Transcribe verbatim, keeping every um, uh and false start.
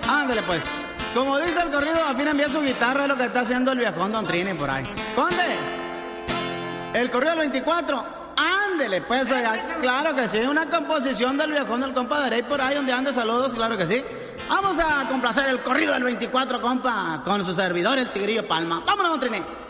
Ándale pues. Como dice el corrido, afina envía su guitarra, es lo que está haciendo el viejón Don Trini por ahí. Conde, el corrido del veinticuatro, ándele pues, oiga, claro que sí, una composición del viejón del compa de Rey por ahí donde ande, saludos, claro que sí. Vamos a complacer el corrido del veinticuatro, compa, con su servidor, el Tigrillo Palma. Vámonos, Don Trini.